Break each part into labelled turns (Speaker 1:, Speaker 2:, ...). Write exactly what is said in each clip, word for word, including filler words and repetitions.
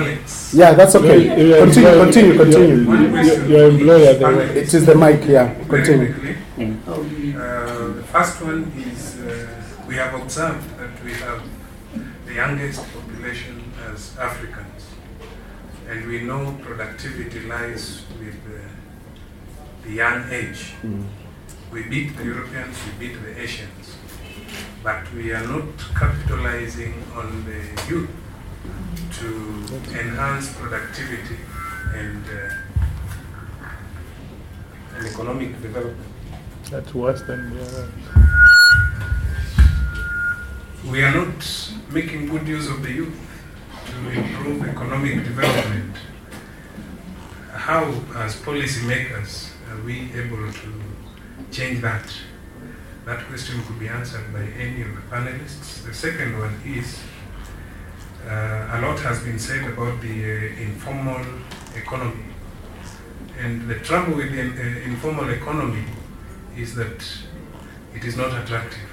Speaker 1: Alex.
Speaker 2: Yeah, that's okay.
Speaker 3: You're, you're
Speaker 2: continue,
Speaker 3: employer,
Speaker 2: continue, continue.
Speaker 3: Your, your employer. The,
Speaker 2: It is the mic, yeah. Continue.
Speaker 1: Mm. Uh, the first one is uh, we have observed that we have the youngest population as Africans, and we know productivity lies with the, the young age. Mm. We beat the Europeans, we beat the Asians, but we are not capitalizing on the youth to enhance productivity and, uh, and economic development.
Speaker 3: That's worse than the others.
Speaker 1: We are not making good use of the youth to improve economic development. How, as policymakers, are we able to change that? That question could be answered by any of the panelists. The second one is, uh, a lot has been said about the uh, informal economy. And the trouble with the uh, informal economy is that it is not attractive.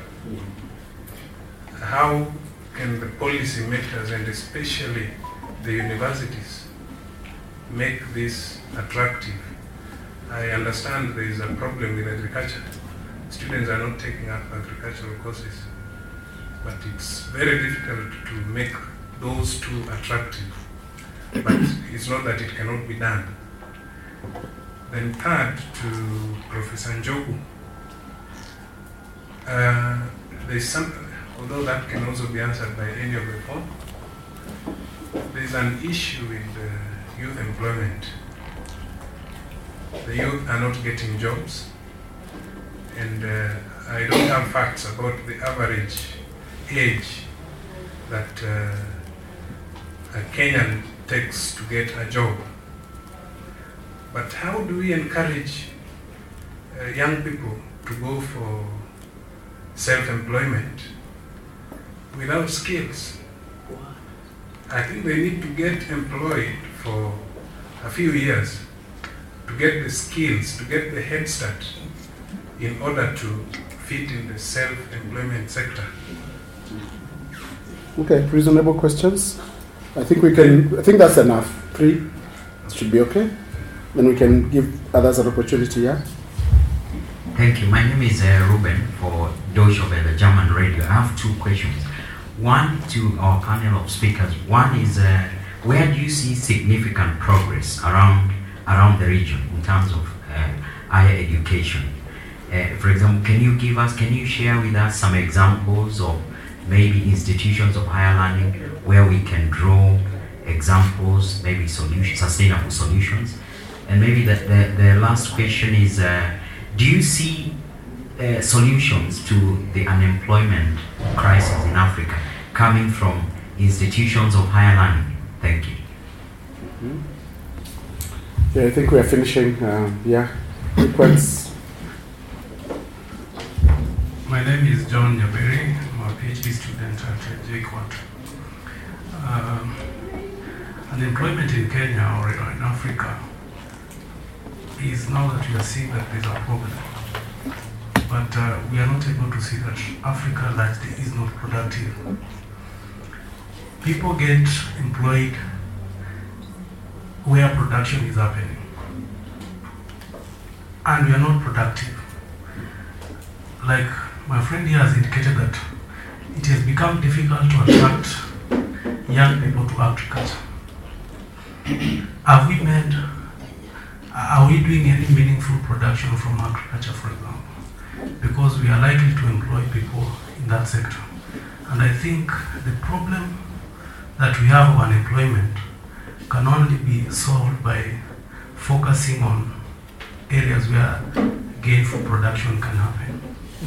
Speaker 1: How can the policy makers, and especially the universities, make this attractive? I understand there is a problem with agriculture. Students are not taking up agricultural courses, but it's very difficult to make those two attractive. But it's not that it cannot be done. Then third, to Professor Njogu, uh, there's some, although that can also be answered by any of the four, there's an issue with uh, youth employment. The youth are not getting jobs, and uh, I don't have facts about the average age that uh, a Kenyan takes to get a job. But how do we encourage uh, young people to go for self-employment without skills? I think they need to get employed for a few years to get the skills, to get the head start in order to fit in the self-employment sector.
Speaker 2: Okay, reasonable questions. I think we can, I think that's enough. Three should be okay. Then we can give others an opportunity, yeah?
Speaker 4: Thank you. My name is uh, Ruben for Deutsche Welle, German radio. I have two questions. One to our panel of speakers. One is, uh, where do you see significant progress around around the region in terms of uh, higher education? Uh, for example, can you give us, can you share with us some examples of maybe institutions of higher learning where we can draw examples, maybe solutions, sustainable solutions? And maybe the, the, the last question is, uh, do you see uh, solutions to the unemployment crisis in Africa coming from institutions of higher learning? Thank you.
Speaker 2: Mm-hmm. Yeah, I think we are finishing. Um, yeah, quick
Speaker 1: My name is John Nyaberi. I'm a PhD student at J Quat. Um, unemployment in Kenya or in Africa is, now that we are seeing that there's a problem, but uh, we are not able to see that Africa largely is not productive. People get employed where production is happening, and we are not productive. Like my friend here has indicated that it has become difficult to attract young people to agriculture. Have we made Are we doing any meaningful production from agriculture, for example? Because we are likely to employ people in that sector. And I think the problem that we have of unemployment can only be solved by focusing on areas where gainful production can happen.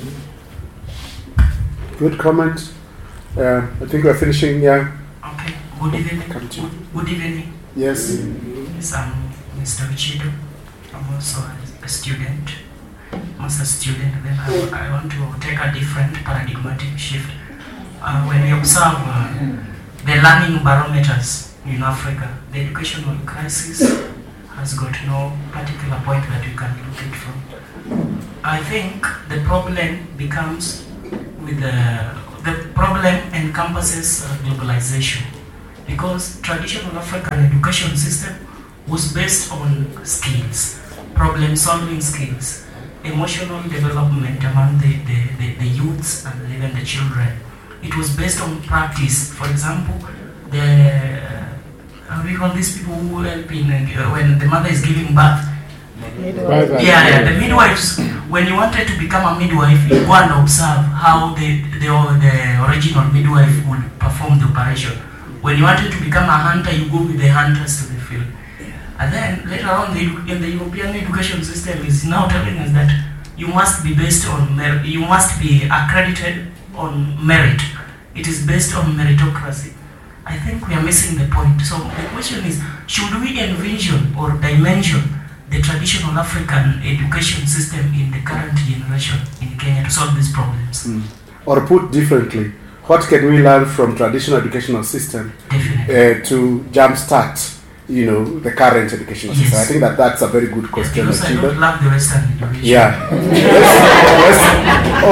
Speaker 2: Good comment. Uh, I think we're finishing, yeah.
Speaker 5: Okay, good evening. Good, good evening.
Speaker 2: Yes.
Speaker 5: Yes, I'm Mister Vichido. I'm also a student. I'm also a student, then I, I want to take a different paradigmatic shift. Uh, when we observe uh, the learning barometers in Africa, the educational crisis has got no particular point that we can look at from. I think the problem becomes with the, the problem encompasses uh, globalization. because traditional African education system was based on skills, problem-solving skills, emotional development among the, the, the, the youths and even the children. It was based on practice. For example, the uh, we call these people who help in uh, when the mother is giving birth.
Speaker 3: Midwife.
Speaker 5: Yeah, yeah, the midwives. When you wanted to become a midwife, you go and observe how the the, the original midwife would perform the operation. When you wanted to become a hunter, you go with the hunters to the field. And then later on, the, in the European education system is now telling us that you must be based on merit, you must be accredited on merit. It is based on meritocracy. I think we are missing the point. So the question is, should we envision or dimension the traditional African education system in the current generation in Kenya to solve these problems?
Speaker 2: Mm. Or put differently, what can we learn from traditional educational system
Speaker 5: Definitely.
Speaker 2: uh, to jumpstart, you know, the current educational
Speaker 5: Yes.
Speaker 2: system? I think that that's a very good question.
Speaker 5: Because I
Speaker 2: Chido.
Speaker 5: don't love the Western education.
Speaker 2: Yeah. let's, let's,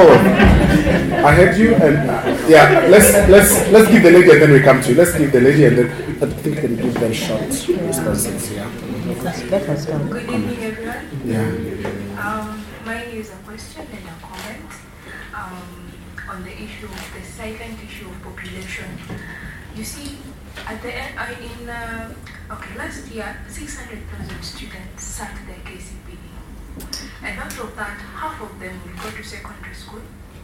Speaker 2: oh, I heard you, and uh, yeah. Let's let's let's give the lady and then we come to you. Let's give the lady and then I think we can give them short responses. Yeah.
Speaker 6: Let us go.
Speaker 7: Good evening, everyone.
Speaker 2: Yeah.
Speaker 7: Um, mine is a question and a comment um, on the issue of the silent issue of population. You see, at the end, I in uh, okay, last year, six hundred thousand students sat their K C P E, and out of that, half of them will go to secondary school,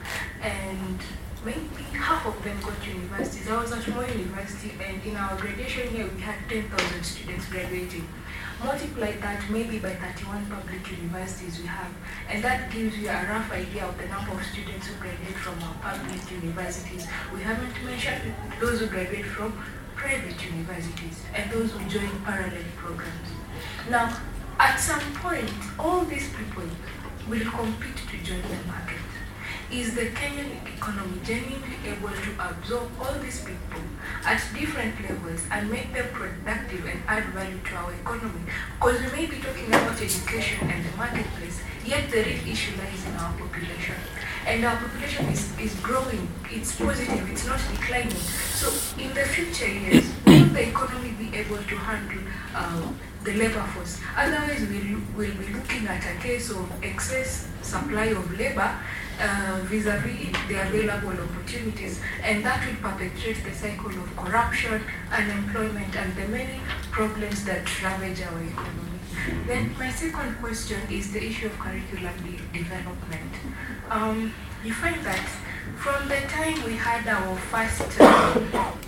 Speaker 7: and maybe half of them go to universities. I was at Moi University, and in our graduation year, we had ten thousand students graduating. Multiply that maybe by thirty-one public universities we have, and that gives you a rough idea of the number of students who graduate from our public universities. We haven't mentioned those who graduate from private universities and those who join parallel programs. Now, at some point, all these people will compete to join the market. Is the Kenyan economy genuinely able to absorb all these people at different levels and make them productive and add value to our economy? Because we may be talking about education and the marketplace, yet the real issue lies in our population. And our population is, is growing, it's positive, it's not declining. So in the future years, will the economy be able to handle uh, the labor force? Otherwise, we'll, we'll be looking at a case of excess supply of labor Uh, vis-a-vis the available opportunities, and that will perpetuate the cycle of corruption, unemployment, and the many problems that ravage our economy. Then my second question is the issue of curriculum de- development. Um, you find that from the time we had our first uh,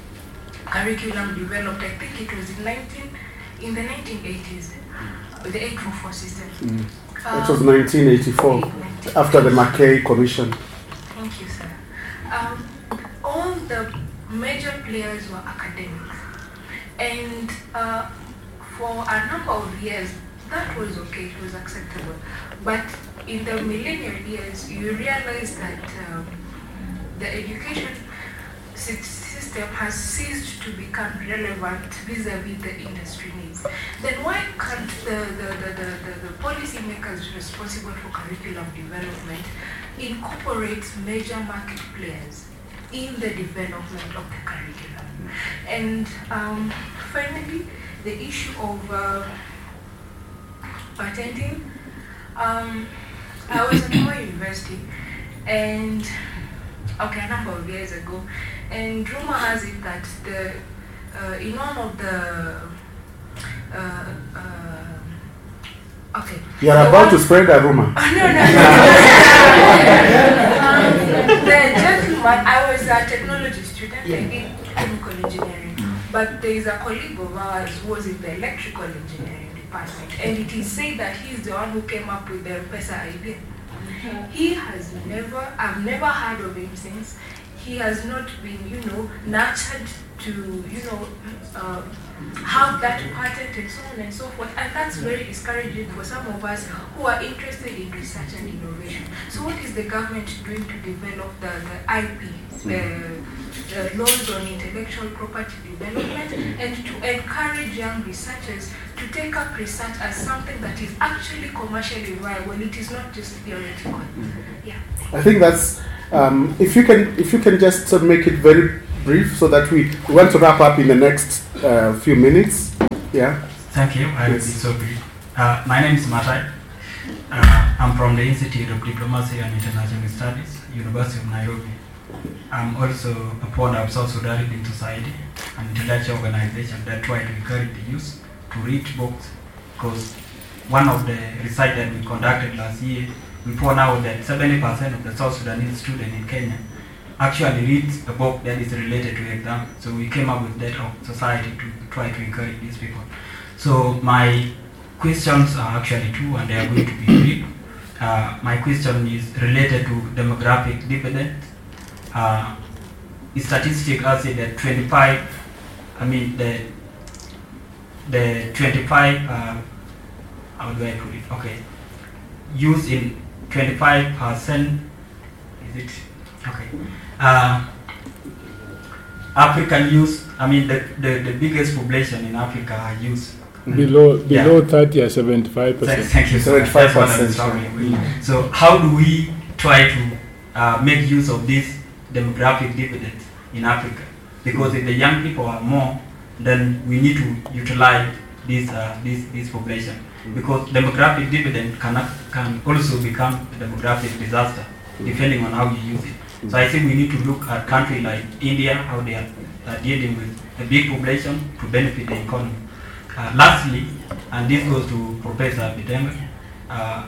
Speaker 7: curriculum developed, I think it was in nineteen in the nineteen eighties, the eight four four system.
Speaker 2: Mm.
Speaker 7: Um,
Speaker 2: That was nineteen eighty-four, after the Mackay Commission.
Speaker 7: Thank you, sir. Um, all the major players were academics, and uh, for a number of years, that was okay, it was acceptable. But in the millennial years, you realize that um, the education system has ceased to become relevant vis-a-vis the industry needs. Then why can't the, the, the, the, the, the policy makers responsible for curriculum development incorporate major market players in the development of the curriculum? And um, finally, the issue of uh, patenting. Um, I was at Moi University, and okay, a number of years ago, and rumor has it that the uh, in one of the uh, uh, okay.
Speaker 2: You are
Speaker 7: The
Speaker 2: about
Speaker 7: one-
Speaker 2: to spread a rumor.
Speaker 7: no, no, no. um, the gentleman, I was a technology student, I did chemical engineering, but there is a colleague of ours who was in the electrical engineering department, and it is said that he's the one who came up with the M-Pesa idea. He has never, I've never heard of him since. He has not been, you know, nurtured to, you know, uh, have that patent and so on and so forth. And that's very discouraging for some of us who are interested in research and innovation. So what is the government doing to develop the, the I P, the, the laws on intellectual property development, and to encourage young researchers to take up research as something that is actually commercially viable? It is not just theoretical. Yeah.
Speaker 2: I think that's um, if you can if you can just sort of make it very brief so that we, we want to wrap up in the next uh, few minutes. Yeah.
Speaker 5: Thank you. I will
Speaker 2: Yes.
Speaker 5: be so brief. Uh, my name is Matai. Uh, I'm from the Institute of Diplomacy and International Studies, University of Nairobi. I'm also a founder of South Sudan Reading Society, an intellectual organization that try to encourage the youth to read books, because one of the research that we conducted last year, we found out that seventy percent of the South Sudanese students in Kenya actually reads a book that is related to exam. So we came up with that of society to try to encourage these people. So my questions are actually two, and they are going to be brief. Uh, my question is related to demographic dividend. Uh, statistics are say that twenty-five, I mean the the twenty-five, uh, how do I put it? Okay, use in twenty-five percent. Is it okay? Uh, African youth. I mean the, the, the biggest population in Africa are youth.
Speaker 3: Below below
Speaker 5: Yeah.
Speaker 3: thirty or seventy-five
Speaker 5: Thank,
Speaker 3: percent.
Speaker 5: thank you. So much. That's what I'm
Speaker 2: seventy-five percent.
Speaker 5: struggling with. So how do we try to uh, make use of this demographic dividends in Africa? Because if the young people are more, then we need to utilize this uh, this this population. Because demographic dividend can can also become a demographic disaster depending on how you use it. So I think we need to look at countries like India, how they are uh, dealing with a big population to benefit the economy. Uh, lastly, and this goes to Professor Bitembe, uh,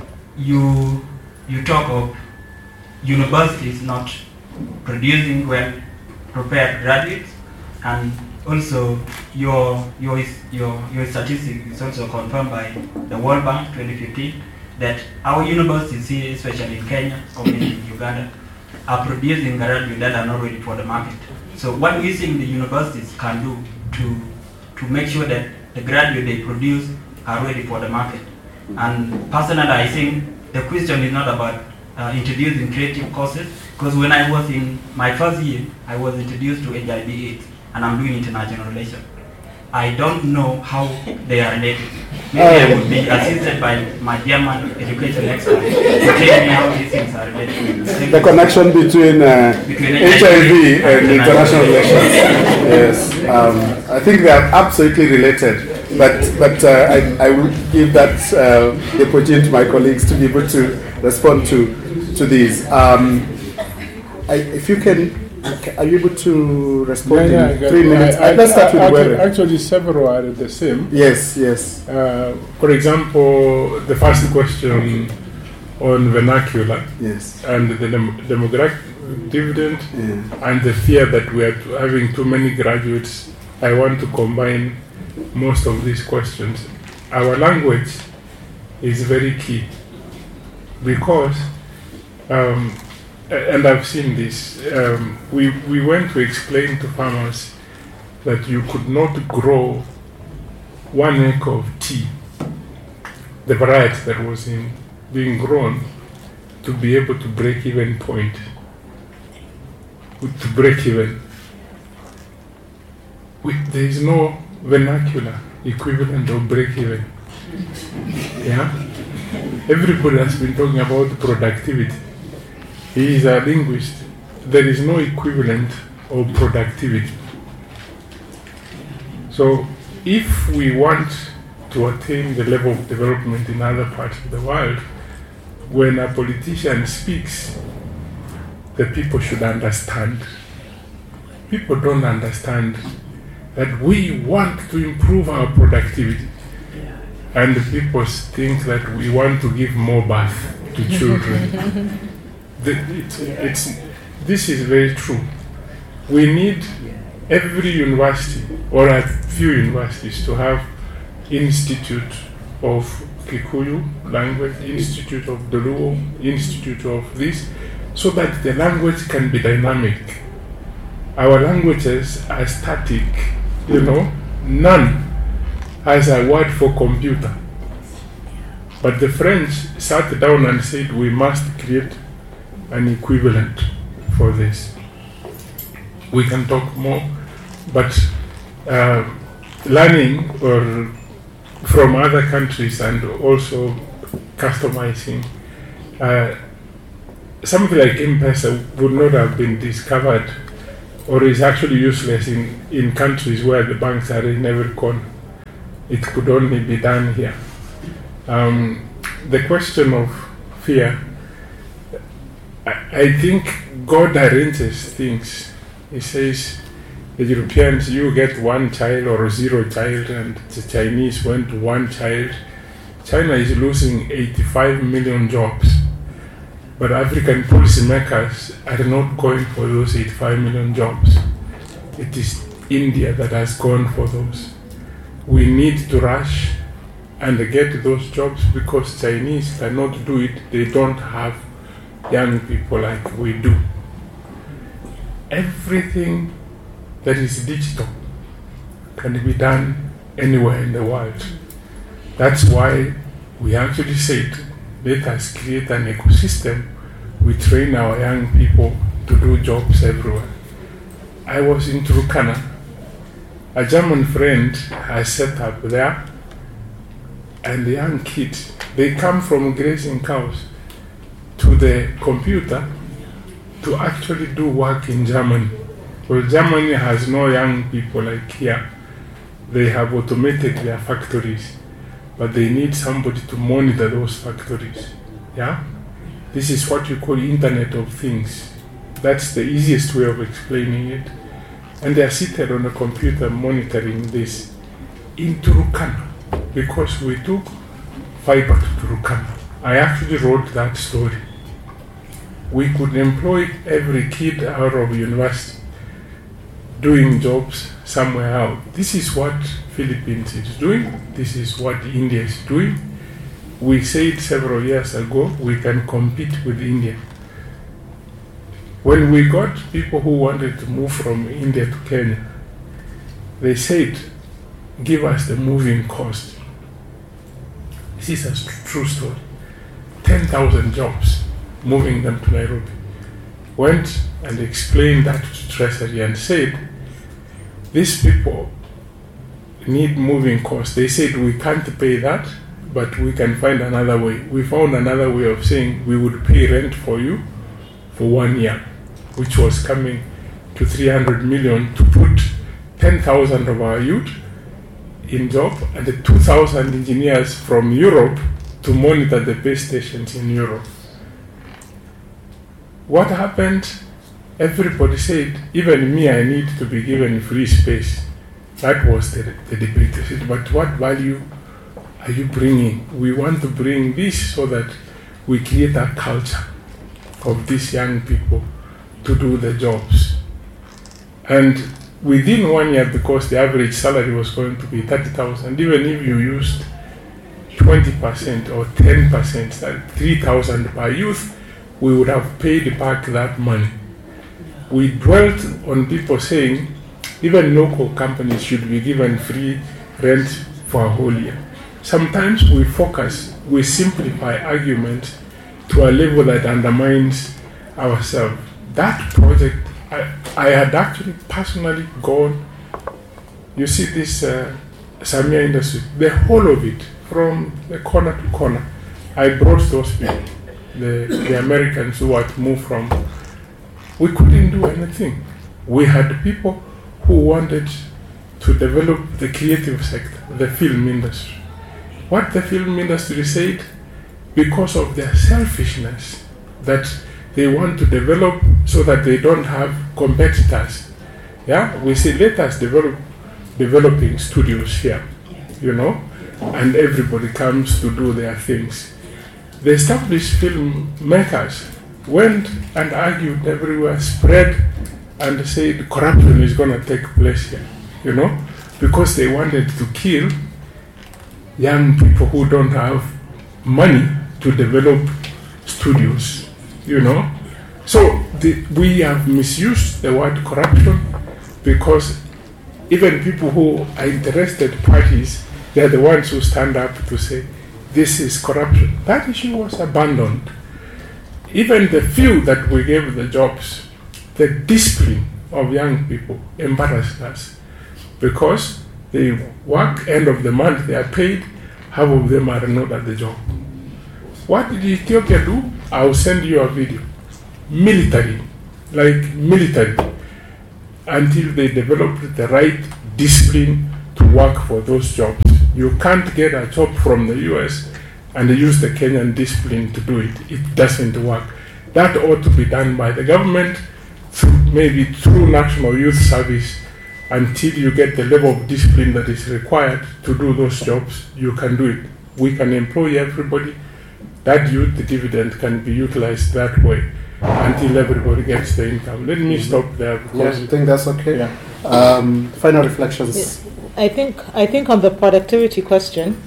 Speaker 5: you you talk of universities not producing well prepared graduates, and also your your your your statistics is also confirmed by the World Bank twenty fifteen that our universities here, especially in Kenya or in Uganda, are producing graduates that are not ready for the market. So what do you think the universities can do to to make sure that the graduates they produce are ready for the market? And personally, I think the question is not about uh, introducing creative courses, because when I was in my first year, I was introduced to H I V AIDS, and I'm doing international relations. I don't know how they are related. Maybe I would be assisted by my German education expert to tell me how these things are related. Thank
Speaker 2: The
Speaker 5: you.
Speaker 2: connection between, uh,
Speaker 5: Between
Speaker 2: H I V and international relations. Yes, um, I think they are absolutely related. But but uh, I, I will give that uh, the opportunity to my colleagues to be able to respond to to these. Um, I, if you can. Are you able to respond
Speaker 3: Yeah, yeah, I
Speaker 2: in
Speaker 3: got
Speaker 2: three
Speaker 3: it.
Speaker 2: minutes?
Speaker 3: I- I-
Speaker 2: Let's start with
Speaker 3: I-
Speaker 2: Were.
Speaker 3: Actually, several are the same.
Speaker 2: Yes, yes.
Speaker 3: Uh, for example, the first question on vernacular
Speaker 2: Yes.
Speaker 3: and the dem- demographic dividend
Speaker 2: Yeah.
Speaker 3: and the fear that we are t- having too many graduates. I want to combine most of these questions. Our language is very key because, um, a- and I've seen this, um, we, we went to explain to farmers that you could not grow one acre of tea, the variety that was in being grown, to be able to break even point, to break even. We, there is no vernacular equivalent of break even. Yeah? Everybody has been talking about productivity. He is a linguist. There is no equivalent of productivity. So, if we want to attain the level of development in other parts of the world, when a politician speaks, the people should understand. People don't understand that we want to improve our productivity. And people think that we want to give more birth to children. the, it, it's, this is very true. We need every university, or a few universities, to have Institute of Kikuyu language, Institute of the Luo, Institute of this, so that the language can be dynamic. Our languages are static, you know, none has a word for computer. But the French sat down and said we must create an equivalent for this. We can talk more, but uh, learning or from other countries and also customizing, uh, something like M-Pesa would not have been discovered or is actually useless in, in countries where the banks are in every corner. It could only be done here. Um, the question of fear, I, I think God arranges things. He says, the Europeans, you get one child or zero child, and the Chinese went one child. China is losing eighty-five million jobs, but African policymakers are not going for those eighty-five million jobs. It is India that has gone for those. We need to rush and get those jobs because Chinese cannot do it. They don't have young people like we do. Everything that is digital can be done anywhere in the world. That's why we actually said, let us create an ecosystem. We train our young people to do jobs everywhere. I was in Turkana. A German friend has set up there, and the young kids, they come from grazing cows to the computer to actually do work in Germany. Well, Germany has no young people like here. They have automated their factories, but they need somebody to monitor those factories. Yeah? This is what you call Internet of Things. That's the easiest way of explaining it. And they are seated on a computer monitoring this in Turkana, because we took fiber to Turkana. I actually wrote that story. We could employ every kid out of university doing jobs somewhere else. This is what Philippines is doing. This is what India is doing. We said several years ago we can compete with India. When we got people who wanted to move from India to Kenya, they said, give us the moving cost. This is a true story. ten thousand jobs, moving them to Nairobi. Went and explained that to Treasury and said, these people need moving costs. They said, we can't pay that, but we can find another way. We found another way of saying we would pay rent for you for one year, which was coming to three hundred million to put ten thousand of our youth in job and the two thousand engineers from Europe to monitor the base stations in Europe. What happened? Everybody said, even me, I need to be given free space. That was the, the debate. They said, but what value are you bringing? We want to bring this so that we create a culture of these young people to do the jobs. And within one year, because the average salary was going to be thirty thousand, even if you used twenty percent or ten percent, three thousand per youth, we would have paid back that money. We dwelt on people saying even local companies should be given free rent for a whole year. Sometimes we focus, we simplify arguments to a level that undermines ourselves. That project, I, I had actually personally gone, you see this uh, Samia industry, the whole of it, from the corner to corner. I brought those people, the, the Americans who had moved from. We couldn't do anything. We had people who wanted to develop the creative sector, the film industry. What the film industry said, because of their selfishness, that they want to develop so that they don't have competitors. Yeah, we say, let us develop developing studios here, you know, and everybody comes to do their things. The established filmmakers went and argued everywhere, spread and said corruption is going to take place here, you know, because they wanted to kill young people who don't have money to develop studios, you know. So the, we have misused the word corruption because even people who are interested parties, they're the ones who stand up to say, this is corruption. That issue was abandoned. Even the few that we gave the jobs, the discipline of young people embarrassed us because they work, end of the month, they are paid, half of them are not at the job. What did Ethiopia do? I'll send you a video. Military, like military. until they develop the right discipline to work for those jobs. You can't get a job from the U S and use the Kenyan discipline to do it. It doesn't work. That ought to be done by the government, through, maybe through National Youth Service, until you get the level of discipline that is required to do those jobs. You can do it. We can employ everybody. That youth, the dividend can be utilized that way until everybody gets the income. Let me stop there.
Speaker 2: Yes, I think that's okay. Yeah. Um, final reflections.
Speaker 6: Yes. I think I think on the productivity question,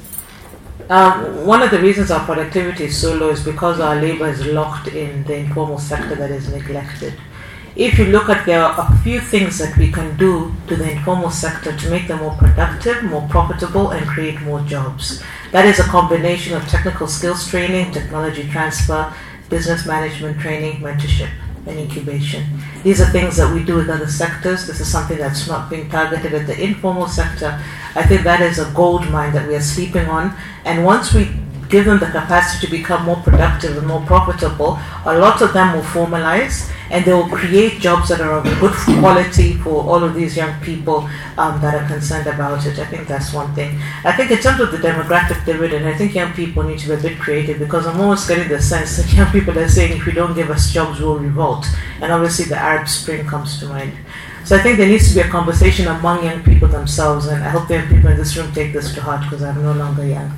Speaker 6: um, one of the reasons our productivity is so low is because our labor is locked in the informal sector that is neglected. If you look at, there are a few things that we can do to the informal sector to make them more productive, more profitable, and create more jobs. That is a combination of technical skills training, technology transfer, business management training, mentorship, and incubation. These are things that we do with other sectors. This is something that's not being targeted at the informal sector. I think that is a gold mine that we are sleeping on. And once we give them the capacity to become more productive and more profitable, a lot of them will formalize and they will create jobs that are of good quality for all of these young people um, that are concerned about it. I think that's one thing. I think in terms of the demographic dividend, I think young people need to be a bit creative, because I'm almost getting the sense that young people are saying, if you don't give us jobs, we'll revolt. And obviously the Arab Spring comes to mind. So I think there needs to be a conversation among young people themselves, and I hope the young people in this room take this to heart, because I'm no longer young.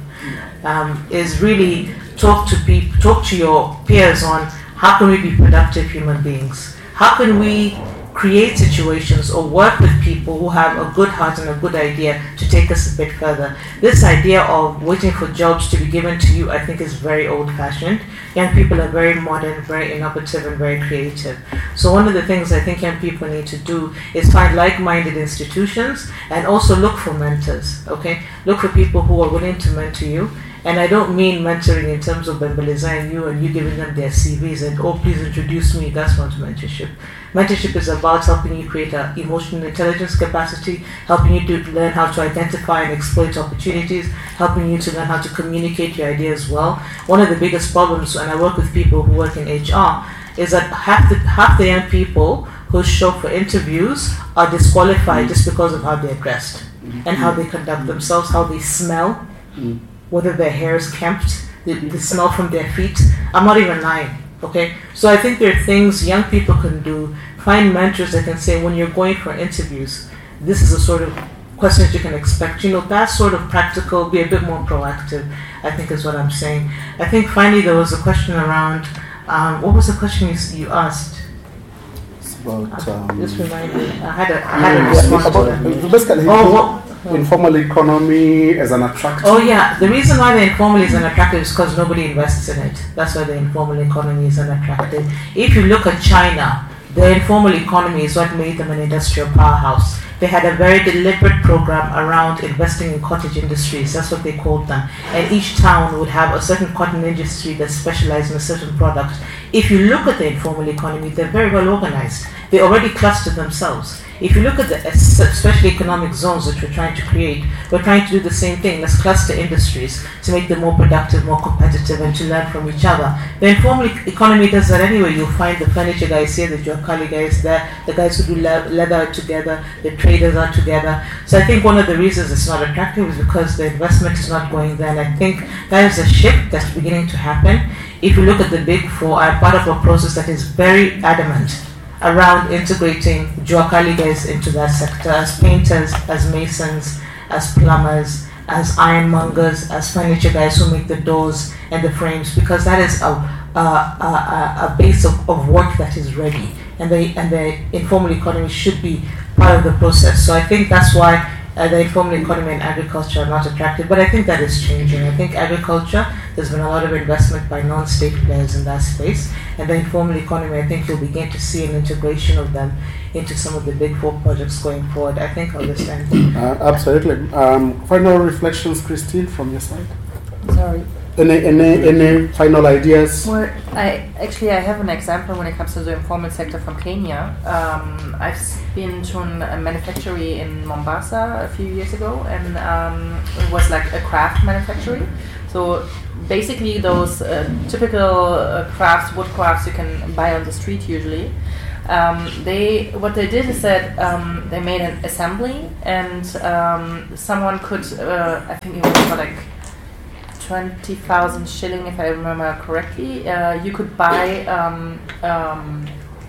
Speaker 6: Um, is really talk to people, talk to your peers on how can we be productive human beings? How can we create situations or work with people who have a good heart and a good idea to take us a bit further? This idea of waiting for jobs to be given to you, I think, is very old-fashioned. Young people are very modern, very innovative, and very creative. So one of the things I think young people need to do is find like-minded institutions and also look for mentors, okay? Look for people who are willing to mentor you. And I don't mean mentoring in terms of bamboozling you and you giving them their C Vs and, oh, please introduce me. That's not mentorship. Mentorship is about helping you create an emotional intelligence capacity, helping you to learn how to identify and exploit opportunities, helping you to learn how to communicate your ideas well. One of the biggest problems when I work with people who work in H R is that half the, half the young people who show for interviews are disqualified just because of how they're dressed and how they conduct themselves, how they smell, whether their hair is kempt, the, the smell from their feet. I'm not even lying, okay? So I think there are things young people can do. Find mentors that can say, when you're going for interviews, this is the sort of questions you can expect. You know, that sort of practical, be a bit more proactive, I think is what I'm saying. I think finally there was a question around, um, what was the question you, you asked?
Speaker 2: It's about... Um,
Speaker 6: Just remind me. I had a, I had a response to that.
Speaker 2: Basically,
Speaker 6: oh, what?
Speaker 2: Informal economy as an attractor.
Speaker 6: Oh yeah, the reason why the informal is unattractive is because nobody invests in it. That's why the informal economy is unattractive. If you look at China, the informal economy is what made them an industrial powerhouse. They had a very deliberate program around investing in cottage industries. That's what they called them. And each town would have a certain cotton industry that specialized in a certain product. If you look at the informal economy, they're very well organized. They already clustered themselves. If you look at the special economic zones that we're trying to create, we're trying to do the same thing. Let's cluster industries to make them more productive, more competitive, and to learn from each other. The informal economy does that anyway. You'll find the furniture guys here, the Juakali guys there, the guys who do le- leather are together, the traders are together. So I think one of the reasons it's not attractive is because the investment is not going there. And I think that is a shift that's beginning to happen. If you look at the big four, I'm part of a process that is very adamant around integrating Juakali guys into that sector as painters, as masons, as plumbers, as ironmongers, as furniture guys who make the doors and the frames, because that is a, a, a, a base of, of work that is ready, and the, and the informal economy should be part of the process. So I think that's why uh, the informal economy and agriculture are not attractive, but I think that is changing. I think agriculture, there's been a lot of investment by non-state players in that space, and the informal economy, I think you'll begin to see an integration of them into some of the big four projects going forward. I think I'll understand.
Speaker 2: Uh, absolutely. Um, final reflections, Christine, from your side?
Speaker 8: Sorry.
Speaker 2: Any, any, any final ideas?
Speaker 8: Well, I actually I have an example when it comes to the informal sector from Kenya. Um, I've been to a manufactory in Mombasa a few years ago, and um, it was like a craft manufactory. So basically those uh, typical uh, crafts, wood crafts you can buy on the street usually. Um, they what they did is that um, they made an assembly, and um, someone could uh, I think it was for like twenty thousand shilling, if I remember correctly. Uh, you could buy um, um,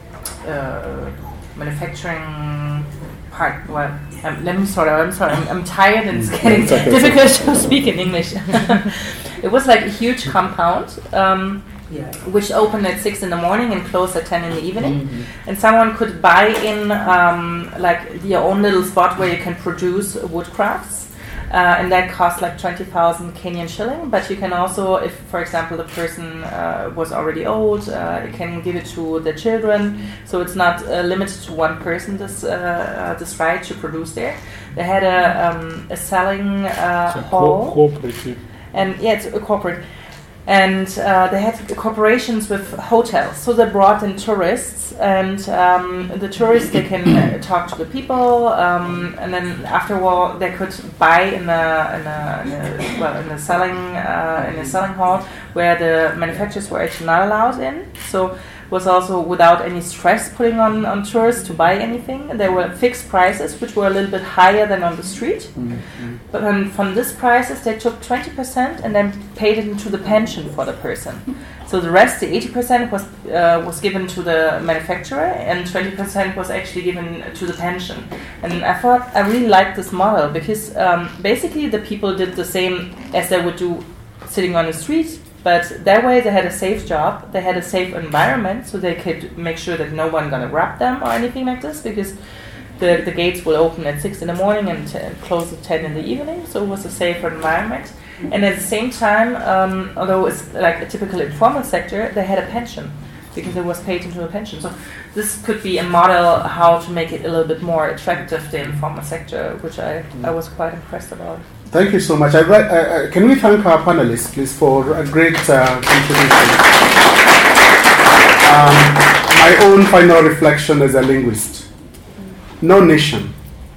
Speaker 8: uh, manufacturing part. Well, um, let me start. I'm sorry. I'm, I'm tired, and it's getting
Speaker 2: It's okay,
Speaker 8: difficult to speak in English. It was like a huge compound. Um,
Speaker 6: Yeah.
Speaker 8: which opened at six in the morning and closed at ten in the evening.
Speaker 2: Mm-hmm.
Speaker 8: And someone could buy in um, like your own little spot where you can produce woodcrafts. Uh, and that costs like twenty thousand Kenyan shilling. But you can also, if for example the person uh, was already old, uh, you can give it to the children. So it's not uh, limited to one person, this, uh, uh, this right to produce there. They had a, um, a selling uh,
Speaker 3: It's a
Speaker 8: hall.
Speaker 3: co- cooperative.
Speaker 8: And yeah, it's a corporate. And uh, they had corporations with hotels, so they brought in tourists, and um, the tourists they can uh, talk to the people, um, and then after a while they could buy in a, in a, in a well in a selling uh, in a selling hall where the manufacturers were actually not allowed in. So was also without any stress putting on, on tourists to buy anything. There were fixed prices, which were a little bit higher than on the street.
Speaker 2: Mm-hmm.
Speaker 8: But um, from these prices, they took twenty percent and then paid it into the pension for the person. So the rest, the eighty percent, was uh, was given to the manufacturer, and twenty percent was actually given to the pension. And I thought I really liked this model because um, basically the people did the same as they would do sitting on the street. But that way they had a safe job, they had a safe environment, so they could make sure that no one gonna rob them or anything like this, because the, the gates will open at six in the morning and t- close at ten in the evening, so it was a safer environment. And at the same time, um, although it's like a typical informal sector, they had a pension, because it was paid into a pension. So this could be a model how to make it a little bit more attractive, the informal sector, which I, I was quite impressed about.
Speaker 2: Thank you so much. I, uh, uh, can we thank our panelists, please, for a great uh, contribution. Um, my own final reflection as a linguist. No nation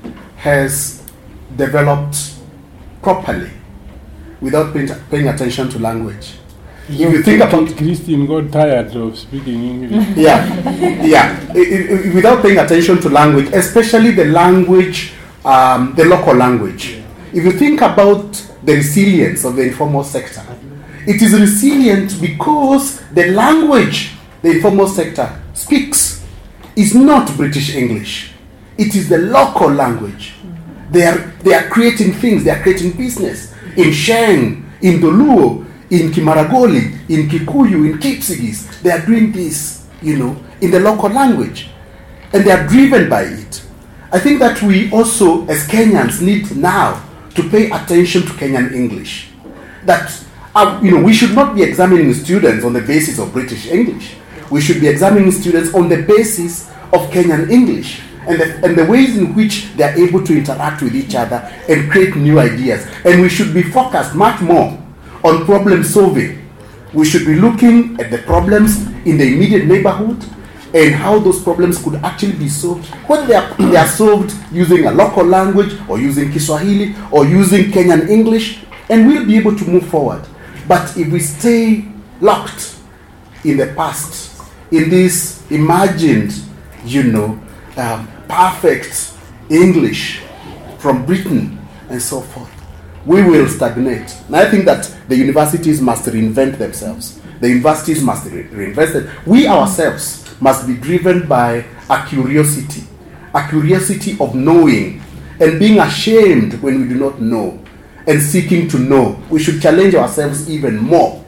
Speaker 2: has developed properly without paying, paying attention to language. If you think about
Speaker 3: Christine got tired of speaking English.
Speaker 2: yeah, yeah, I, I, without paying attention to language, especially the language, um, the local language. If you think about the resilience of the informal sector, it is resilient because the language the informal sector speaks is not British English. It is the local language. They are, they are creating things, they are creating business in Sheng, in Doluo, in Kimaragoli, in Kikuyu, in Kipsigis. They are doing this, you know, in the local language. And they are driven by it. I think that we also, as Kenyans, need now to pay attention to Kenyan English. That, uh, you know, we should not be examining students on the basis of British English. We should be examining students on the basis of Kenyan English and the, and the ways in which they are able to interact with each other and create new ideas. And we should be focused much more on problem solving. We should be looking at the problems in the immediate neighborhood and how those problems could actually be solved, whether they are, they are solved using a local language or using Kiswahili or using Kenyan English, and we'll be able to move forward. But if we stay locked in the past, in this imagined, you know, um, perfect English from Britain and so forth, we will stagnate. And I think that the universities must reinvent themselves. The universities must re- reinvest it. We ourselves must be driven by a curiosity, a curiosity of knowing and being ashamed when we do not know and seeking to know. We should challenge ourselves even more.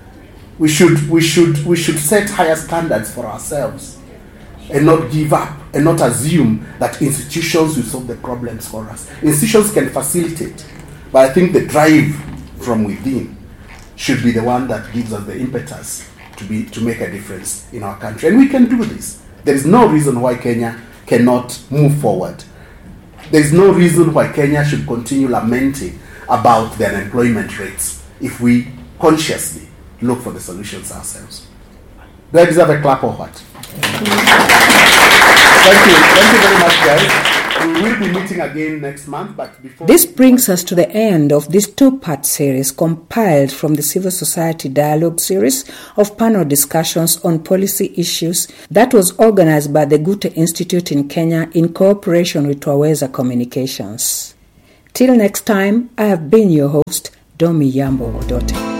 Speaker 2: We should, we should, we should set higher standards for ourselves and not give up and not assume that institutions will solve the problems for us. Institutions can facilitate, but I think the drive from within should be the one that gives us the impetus to be to make a difference in our country. And we can do this. There is no reason why Kenya cannot move forward. There is no reason why Kenya should continue lamenting about the unemployment rates if we consciously look for the solutions ourselves. Do I deserve a clap or what? Thank you. Thank you very much, guys. we will be meeting again next month, but before...
Speaker 9: This brings us to the end of this two-part series compiled from the Civil Society Dialogue series of panel discussions on policy issues that was organized by the Gute Institute in Kenya in cooperation with Twaweza Communications. Till next time, I have been your host, Domi Yambo Odote.